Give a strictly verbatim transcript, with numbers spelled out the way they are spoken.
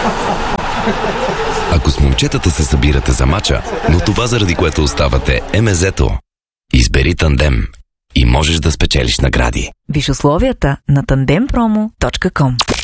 Ако с момчетата се събирате за мача, но това заради което оставате е мезето, избери Тандем и можеш да спечелиш награди. Виж условията на тандем промо точка ком.